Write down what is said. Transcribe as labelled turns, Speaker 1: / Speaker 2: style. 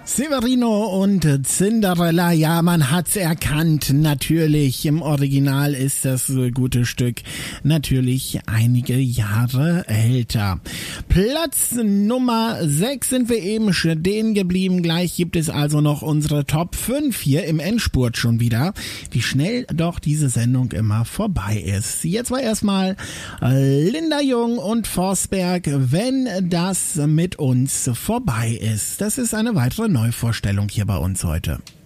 Speaker 1: Severino und Cinderella, ja, man hat's erkannt, natürlich, im Original ist das gute Stück natürlich einige Jahre älter. Platz Nummer 6 sind wir eben stehen geblieben, gleich gibt es also noch unsere Top 5 hier im Endspurt schon wieder, wie schnell doch diese Sendung immer vorbei ist. Jetzt war erstmal Linda Jung und Forsberg, wenn das mit uns vorbei ist. Das ist eine weitere Neuvorstellung hier bei uns heute.